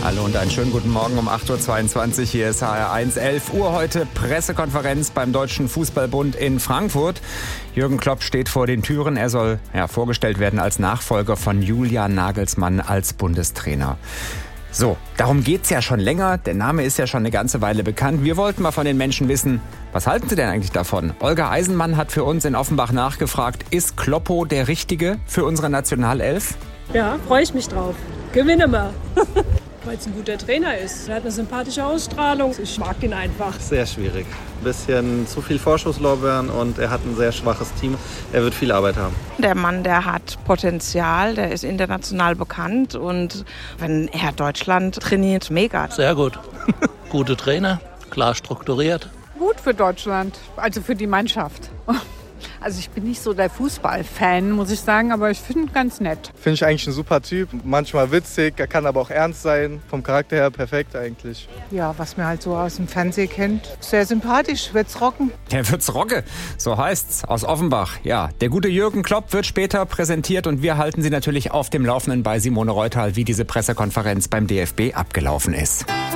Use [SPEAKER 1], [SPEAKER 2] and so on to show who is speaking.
[SPEAKER 1] Hallo und einen schönen guten Morgen um 8.22 Uhr. Hier ist HR1, 11 Uhr heute. Pressekonferenz beim Deutschen Fußballbund in Frankfurt. Jürgen Klopp steht vor den Türen. Er soll vorgestellt werden als Nachfolger von Julian Nagelsmann als Bundestrainer. So, darum geht's ja schon länger. Der Name ist ja schon eine ganze Weile bekannt. Wir wollten mal von den Menschen wissen, was halten sie denn eigentlich davon? Olga Eisenmann hat für uns in Offenbach nachgefragt, ist Kloppo der Richtige für unsere Nationalelf?
[SPEAKER 2] Ja, freue ich mich drauf. Gewinne mal. Weil es ein guter Trainer ist. Er hat eine sympathische Ausstrahlung. Ich mag ihn einfach.
[SPEAKER 3] Sehr schwierig. Ein bisschen zu viel Vorschusslorbeeren und er hat ein sehr schwaches Team. Er wird viel Arbeit haben.
[SPEAKER 4] Der Mann, der hat Potenzial, der ist international bekannt und wenn er Deutschland trainiert, mega.
[SPEAKER 5] Sehr gut. Gute Trainer, klar strukturiert.
[SPEAKER 6] Gut für Deutschland, also für die Mannschaft. Also ich bin nicht so der Fußballfan, muss ich sagen, aber ich finde ihn ganz nett.
[SPEAKER 7] Finde ich eigentlich ein super Typ, manchmal witzig, er kann aber auch ernst sein, vom Charakter her perfekt eigentlich.
[SPEAKER 8] Ja, was man halt so aus dem Fernsehen kennt, sehr sympathisch, wird's rocken.
[SPEAKER 1] Der wird's rocke, so heißt's aus Offenbach. Ja, der gute Jürgen Klopp wird später präsentiert und wir halten Sie natürlich auf dem Laufenden bei Simone Reutal, wie diese Pressekonferenz beim DFB abgelaufen ist.